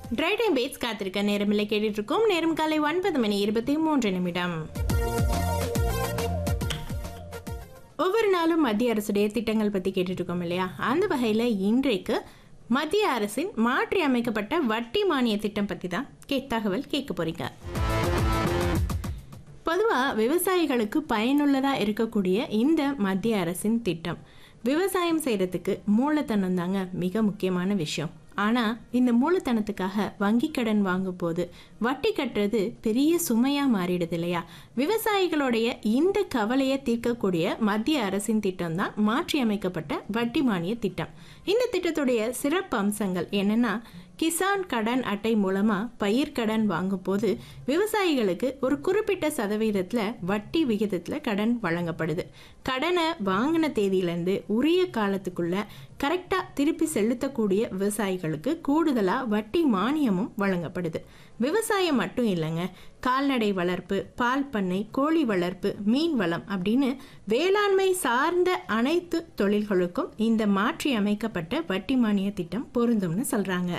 Try time bats காத்திருக்க நேரமில்லை கேட்டுட்டு இருக்கோம். நேரம் காலை 9:23. ஒவ்வொரு நாளும் மத்திய அரசுடைய திட்டங்கள் பற்றி கேட்டுட்டு இருக்கோம் இல்லையா? அந்த வகையில் இன்றைக்கு மத்திய அரசின் மாற்றி அமைக்கப்பட்ட வட்டி மானிய திட்டம் பற்றி தான் தகவல் கேட்க போறீங்க. பொதுவாக விவசாயிகளுக்கு பயனுள்ளதாக இருக்கக்கூடிய இந்த மத்திய அரசின் திட்டம், விவசாயம் செய்கிறதுக்கு மூலதனம் தாங்க மிக முக்கியமான விஷயம். ஆனால் இந்த மூலதனத்துக்காக வங்கி கடன் வாங்கும் போது வட்டி கட்டுறது பெரிய சுமையாக மாறிடுது இல்லையா? விவசாயிகளுடைய இந்த கவலையை தீர்க்கக்கூடிய மத்திய அரசின் திட்டம் தான் மாற்றி அமைக்கப்பட்ட வட்டி மானிய திட்டம். இந்த திட்டத்துடைய சிறப்பு அம்சங்கள் என்னன்னா, கிசான் கடன் அட்டை மூலமாக பயிர்க்கடன் வாங்கும் போது விவசாயிகளுக்கு ஒரு குறிப்பிட்ட சதவீதத்தில் வட்டி விகிதத்தில் கடன் வழங்கப்படுது. கடனை வாங்கின தேதியிலேருந்து உரிய காலத்துக்குள்ள கரெக்டாக திருப்பி செலுத்தக்கூடிய விவசாயிகளுக்கு கூடுதலாக வட்டி மானியமும் வழங்கப்படுது. விவசாயம் மட்டும் இல்லைங்க, கால்நடை வளர்ப்பு, பால் பண்ணை, கோழி வளர்ப்பு, மீன் வளம் அப்படின்னு வேளாண்மை சார்ந்த அனைத்து தொழில்களுக்கும் இந்த மாற்றி அமைக்கப்பட்ட வட்டி மானிய திட்டம் பொருந்தும்னு சொல்றாங்க.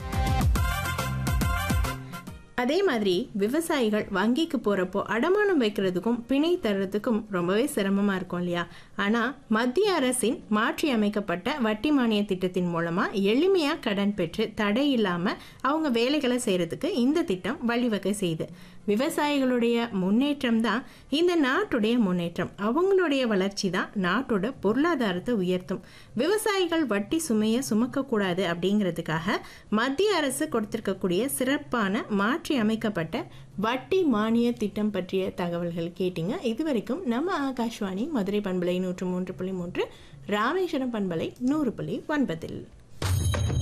அதே மாதிரி விவசாயிகள் வங்கிக்கு போகிறப்போ அடமானம் வைக்கிறதுக்கும் பிணை தர்றதுக்கும் ரொம்பவே சிரமமாக இருக்கும் இல்லையா? ஆனால் மத்திய அரசின் மாற்றி அமைக்கப்பட்ட வட்டி மானிய திட்டத்தின் மூலமாக எளிமையாக கடன் பெற்று தடை இல்லாமல் அவங்க வேலைகளை செய்கிறதுக்கு இந்த திட்டம் வழிவகை செய்யுது. விவசாயிகளுடைய முன்னேற்றம் தான் இந்த நாட்டுடைய முன்னேற்றம். அவங்களுடைய வளர்ச்சி தான் நாட்டோட பொருளாதாரத்தை உயர்த்தும். விவசாயிகள் வட்டி சுமையை சுமக்கக்கூடாது அப்படிங்கிறதுக்காக மத்திய அரசு கொடுத்திருக்கக்கூடிய சிறப்பான மாற்றி அமைக்கப்பட்ட வட்டி மானிய திட்டம் பற்றிய தகவல்கள் கேட்டீங்க. இதுவரைக்கும் நம்ம ஆகாஷ்வாணி மதுரை பண்பலை 103.3, ராமேஸ்வரம் பண்பலை 100.9.